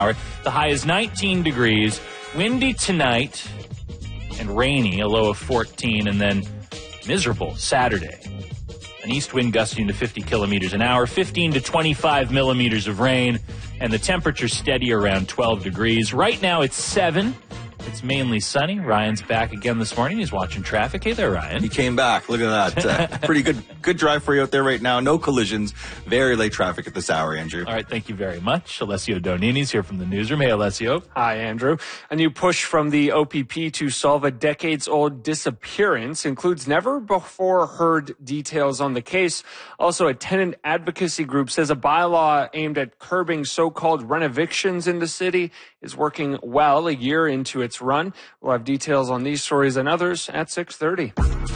The high is 19 degrees, windy tonight, and rainy, a low of 14, and then miserable Saturday. An east wind gusting to 50 kilometers an hour, 15 to 25 millimeters of rain, and the temperature steady around 12 degrees. Right now it's 7. It's mainly sunny. Ryan's back again this morning. He's watching traffic. Hey there, Ryan. He came back. Look at that. Pretty good drive for you out there right now. No collisions. Very late traffic at this hour, Andrew. All right, thank you very much. Alessio Donini's here from the newsroom. Hey, Alessio. Hi, Andrew. A new push from the OPP to solve a decades-old disappearance includes never-before-heard details on the case. Also, a tenant advocacy group says a bylaw aimed at curbing so-called renovictions in the city is working well a year into its run. We'll have details on these stories and others at 6:30.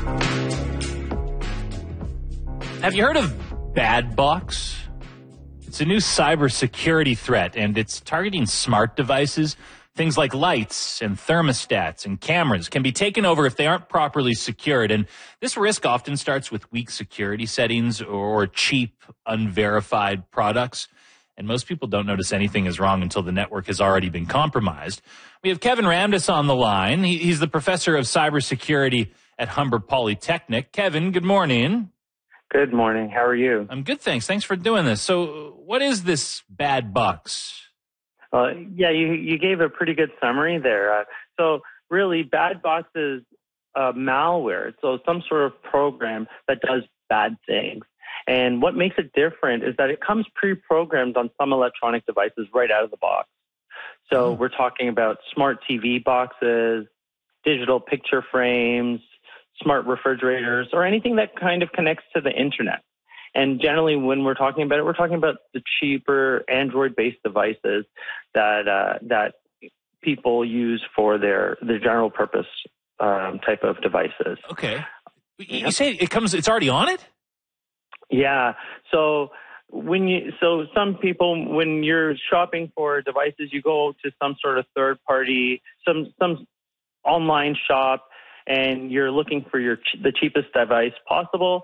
Have you heard of Bad Box? It's a new cybersecurity threat, and it's targeting smart devices. Things like lights and thermostats and cameras can be taken over if they aren't properly secured. And this risk often starts with weak security settings or cheap, unverified products. And most people don't notice anything is wrong until the network has already been compromised. We have Kevin Ramdas on the line. He's the professor of cybersecurity at Humber Polytechnic. Kevin, good morning. Good morning. How are you? I'm good, thanks. Thanks for doing this. So what is this Bad Box? You gave a pretty good summary there. So really, Bad Box is malware. So some sort of program that does bad things. And what makes it different is that it comes pre-programmed on some electronic devices right out of the box. So we're talking about smart TV boxes, digital picture frames, smart refrigerators, or anything that kind of connects to the internet. And generally, when we're talking about it, we're talking about the cheaper Android-based devices that people use for their general purpose type of devices. Okay. You say it's already on it? Yeah. So some people, when you're shopping for devices, you go to some sort of third party, some online shop, and you're looking for the cheapest device possible.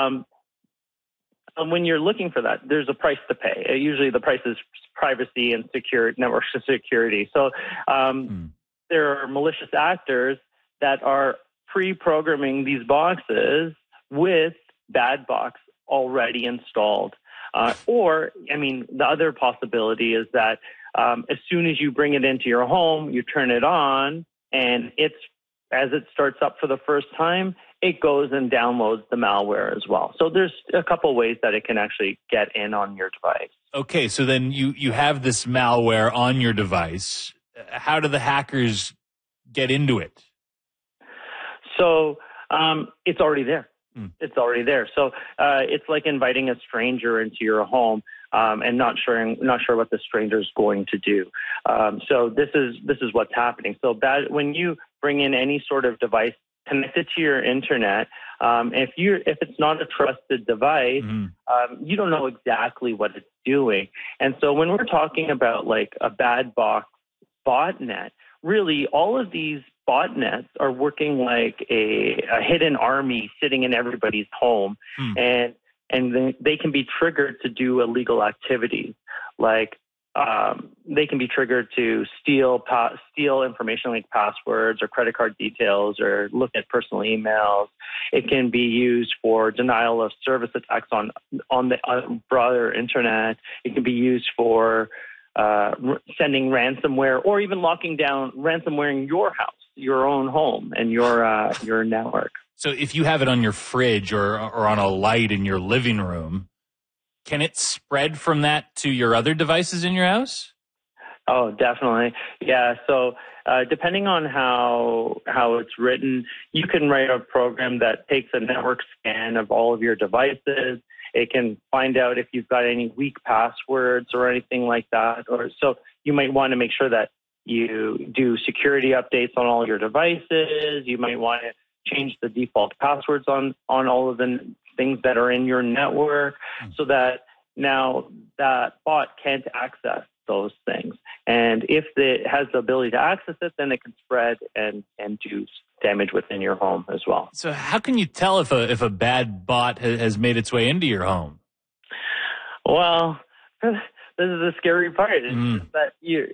When you're looking for that, there's a price to pay. Usually the price is privacy and network security. So there are malicious actors that are pre-programming these boxes with Bad Box already installed. The other possibility is that as soon as you bring it into your home, you turn it on, and as it starts up for the first time, it goes and downloads the malware as well. So there's a couple ways that it can actually get in on your device. Okay, so then you have this malware on your device. How do the hackers get into it? So it's already there. It's already there. So it's like inviting a stranger into your home and not sure what the stranger is going to do. So this is what's happening. So when you bring in any sort of device connected to your internet, if it's not a trusted device, you don't know exactly what it's doing. And so when we're talking about like a Bad Box botnet, really all of these botnets are working like a hidden army sitting in everybody's home, and they can be triggered to do illegal activities, like they can be triggered to steal information like passwords or credit card details or look at personal emails. It can be used for denial of service attacks on the broader internet. It can be used for sending ransomware or even locking down ransomware in your house, your own home, and your network. So if you have it on your fridge or on a light in your living room, can it spread from that to your other devices in your house? Oh, definitely. Yeah. So depending on how it's written, you can write a program that takes a network scan of all of your devices. It can find out if you've got any weak passwords or anything like that. So you might want to make sure that you do security updates on all your devices. You might want to change the default passwords on all of the things that are in your network so that now that bot can't access those things. And if it has the ability to access it, then it can spread and do damage within your home as well. So how can you tell if a bad bot has made its way into your home? Well, this is the scary part. It's just that